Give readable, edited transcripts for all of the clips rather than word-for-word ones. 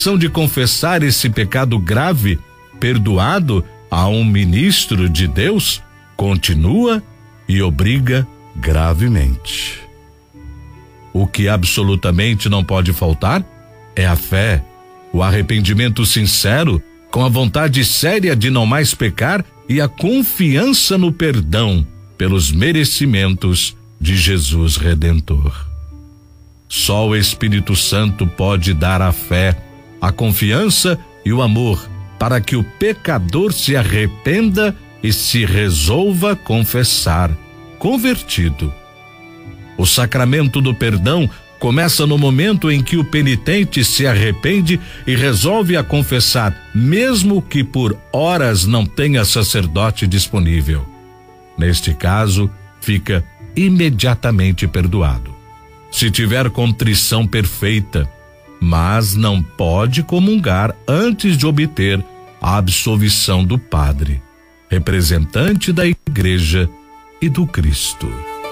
de confessar esse pecado grave, perdoado a um ministro de Deus, continua e obriga gravemente. O que absolutamente não pode faltar é a fé, o arrependimento sincero, com a vontade séria de não mais pecar e a confiança no perdão pelos merecimentos de Jesus Redentor. Só o Espírito Santo pode dar a fé, a confiança e o amor para que o pecador se arrependa e se resolva confessar, convertido. O sacramento do perdão começa no momento em que o penitente se arrepende e resolve a confessar, mesmo que por horas não tenha sacerdote disponível. Neste caso, fica imediatamente perdoado, se tiver contrição perfeita, mas não pode comungar antes de obter a absolvição do padre, representante da Igreja e do Cristo.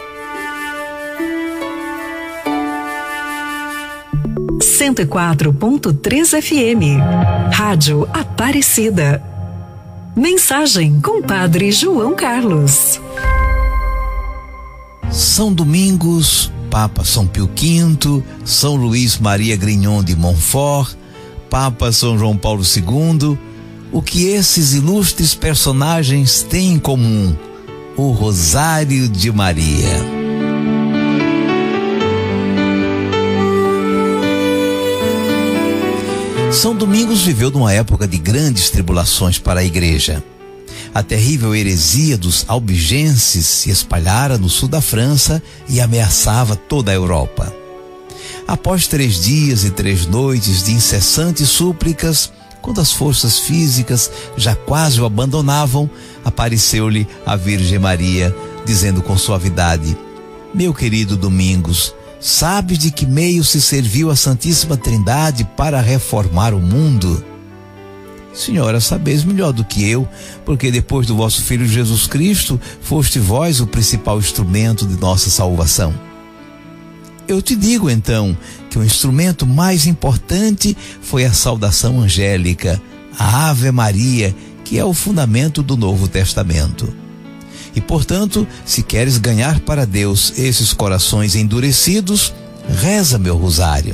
104.3 FM, Rádio Aparecida. Mensagem com Padre João Carlos. São Domingos, Papa São Pio V, São Luís Maria Grignon de Montfort, Papa São João Paulo II. O que esses ilustres personagens têm em comum? O Rosário de Maria. São Domingos viveu numa época de grandes tribulações para a Igreja. A terrível heresia dos albigenses se espalhara no sul da França e ameaçava toda a Europa. Após 3 dias e 3 noites de incessantes súplicas, quando as forças físicas já quase o abandonavam, apareceu-lhe a Virgem Maria, dizendo com suavidade: meu querido Domingos, sabes de que meio se serviu a Santíssima Trindade para reformar o mundo? Senhora, sabeis melhor do que eu, porque depois do vosso Filho Jesus Cristo, foste vós o principal instrumento de nossa salvação. Eu te digo então que o instrumento mais importante foi a saudação angélica, a Ave Maria, que é o fundamento do Novo Testamento. E, portanto, se queres ganhar para Deus esses corações endurecidos, reza meu rosário.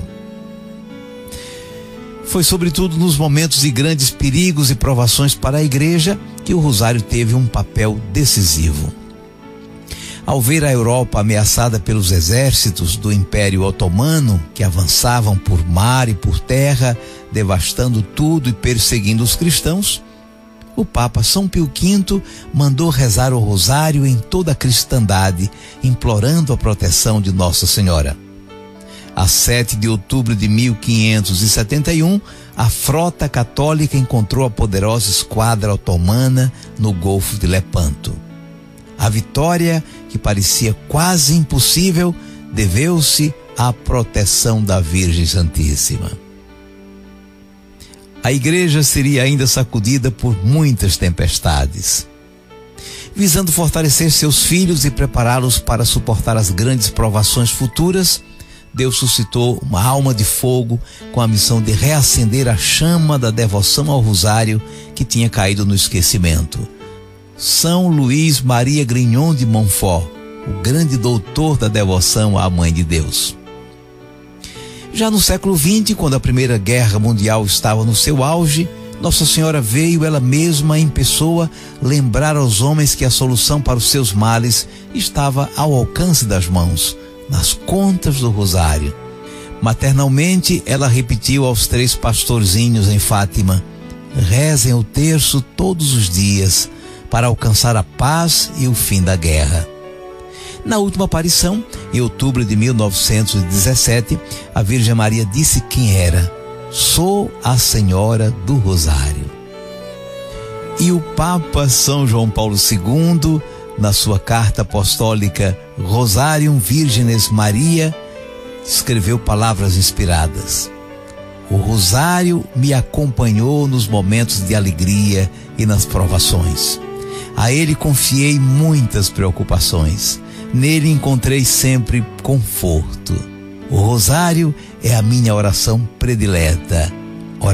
Foi sobretudo nos momentos de grandes perigos e provações para a Igreja que o rosário teve um papel decisivo. Ao ver a Europa ameaçada pelos exércitos do Império Otomano, que avançavam por mar e por terra, devastando tudo e perseguindo os cristãos, o Papa São Pio V mandou rezar o rosário em toda a cristandade, implorando a proteção de Nossa Senhora. A 7 de outubro de 1571, a frota católica encontrou a poderosa esquadra otomana no Golfo de Lepanto. A vitória, que parecia quase impossível, deveu-se à proteção da Virgem Santíssima. A Igreja seria ainda sacudida por muitas tempestades. Visando fortalecer seus filhos e prepará-los para suportar as grandes provações futuras, Deus suscitou uma alma de fogo com a missão de reacender a chama da devoção ao rosário que tinha caído no esquecimento. São Luís Maria Grignon de Montfort, o grande doutor da devoção à Mãe de Deus. Já no século XX, quando a Primeira Guerra Mundial estava no seu auge, Nossa Senhora veio ela mesma em pessoa lembrar aos homens que a solução para os seus males estava ao alcance das mãos, nas contas do rosário. Maternalmente, ela repetiu aos 3 pastorzinhos em Fátima: rezem o terço todos os dias para alcançar a paz e o fim da guerra. Na última aparição, em outubro de 1917, a Virgem Maria disse quem era: sou a Senhora do Rosário. E o Papa São João Paulo II, na sua carta apostólica Rosarium Virgenes Maria, escreveu palavras inspiradas: o rosário me acompanhou nos momentos de alegria e nas provações. A ele confiei muitas preocupações. Nele encontrei sempre conforto. O rosário é a minha oração predileta.